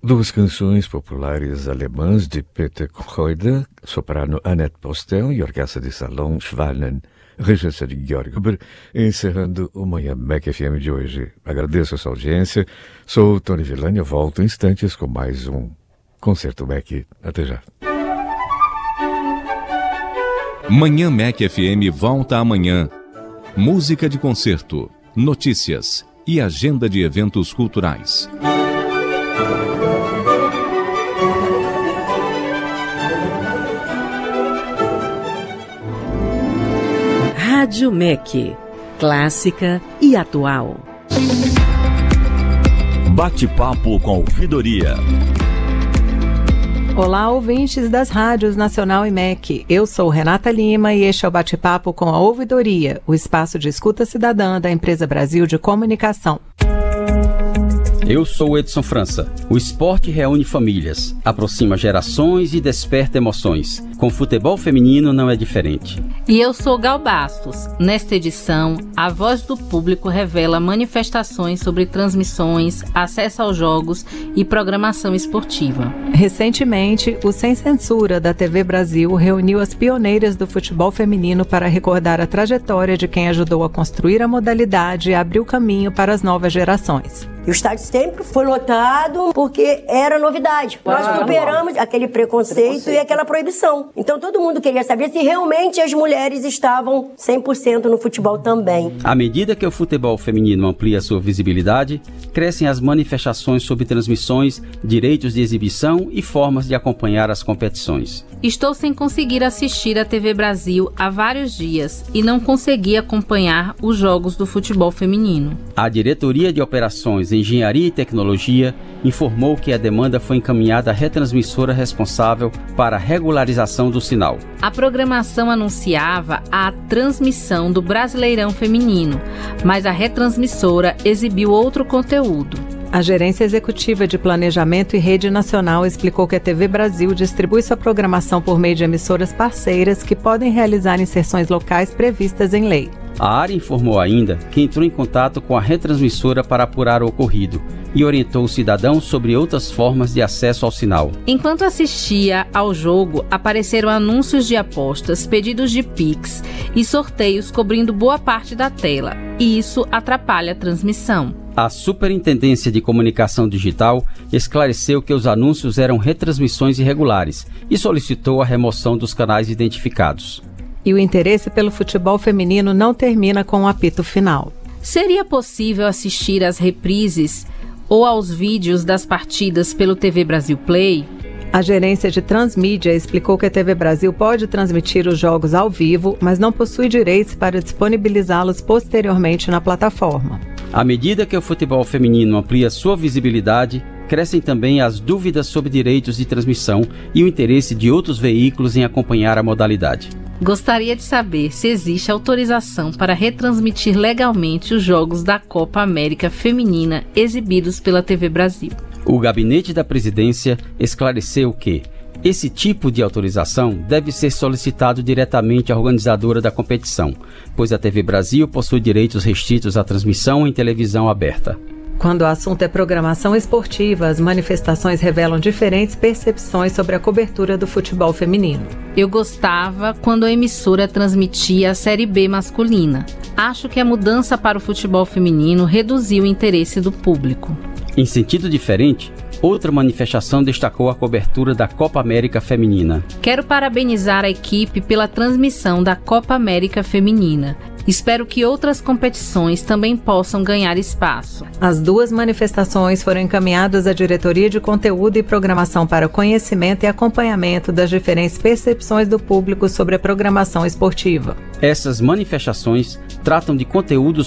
Duas canções populares alemãs de Peter Kreuder, soprano Annette Postel e orquestra de salão Schwanen, regência de Georg Huber, encerrando o Manhã MEC FM de hoje. Agradeço a sua audiência. Sou Tony Villani, eu volto em instantes com mais um Concerto MEC. Até já. Manhã MEC FM volta amanhã. Música de concerto, notícias e agenda de eventos culturais. Rádio MEC, clássica e atual. Bate-papo com ouvidoria. Olá, ouvintes das rádios Nacional e MEC. Eu sou Renata Lima e este é o Bate-papo com a Ouvidoria, o espaço de escuta cidadã da Empresa Brasil de Comunicação. Eu sou Edson França. O esporte reúne famílias, aproxima gerações e desperta emoções. Com futebol feminino não é diferente. E eu sou Gal Bastos. Nesta edição, a Voz do Público revela manifestações sobre transmissões, acesso aos jogos e programação esportiva. Recentemente, o Sem Censura da TV Brasil reuniu as pioneiras do futebol feminino para recordar a trajetória de quem ajudou a construir a modalidade e abrir o caminho para as novas gerações. E o estádio sempre foi lotado porque era novidade. Nós superamos aquele preconceito e aquela proibição. Então todo mundo queria saber se realmente as mulheres estavam 100% no futebol também. À medida que o futebol feminino amplia sua visibilidade, crescem as manifestações sobre transmissões, direitos de exibição e formas de acompanhar as competições. Estou sem conseguir assistir a TV Brasil há vários dias e não consegui acompanhar os jogos do futebol feminino. A Diretoria de Operações, Engenharia e Tecnologia informou que a demanda foi encaminhada à retransmissora responsável para a regularização do sinal. A programação anunciava a transmissão do Brasileirão Feminino, mas a retransmissora exibiu outro conteúdo. A Gerência Executiva de Planejamento e Rede Nacional explicou que a TV Brasil distribui sua programação por meio de emissoras parceiras que podem realizar inserções locais previstas em lei. A área informou ainda que entrou em contato com a retransmissora para apurar o ocorrido e orientou o cidadão sobre outras formas de acesso ao sinal. Enquanto assistia ao jogo, apareceram anúncios de apostas, pedidos de Pix e sorteios cobrindo boa parte da tela, e isso atrapalha a transmissão. A Superintendência de Comunicação Digital esclareceu que os anúncios eram retransmissões irregulares e solicitou a remoção dos canais identificados. E o interesse pelo futebol feminino não termina com o apito final. Seria possível assistir às reprises ou aos vídeos das partidas pelo TV Brasil Play? A gerência de Transmídia explicou que a TV Brasil pode transmitir os jogos ao vivo, mas não possui direitos para disponibilizá-los posteriormente na plataforma. À medida que o futebol feminino amplia sua visibilidade, crescem também as dúvidas sobre direitos de transmissão e o interesse de outros veículos em acompanhar a modalidade. Gostaria de saber se existe autorização para retransmitir legalmente os jogos da Copa América Feminina exibidos pela TV Brasil. O Gabinete da Presidência esclareceu que esse tipo de autorização deve ser solicitado diretamente à organizadora da competição, pois a TV Brasil possui direitos restritos à transmissão em televisão aberta. Quando o assunto é programação esportiva, as manifestações revelam diferentes percepções sobre a cobertura do futebol feminino. Eu gostava quando a emissora transmitia a Série B masculina. Acho que a mudança para o futebol feminino reduziu o interesse do público. Em sentido diferente, outra manifestação destacou a cobertura da Copa América Feminina. Quero parabenizar a equipe pela transmissão da Copa América Feminina. Espero que outras competições também possam ganhar espaço. As duas manifestações foram encaminhadas à Diretoria de Conteúdo e Programação para conhecimento e acompanhamento das diferentes percepções do público sobre a programação esportiva. Essas manifestações tratam de conteúdos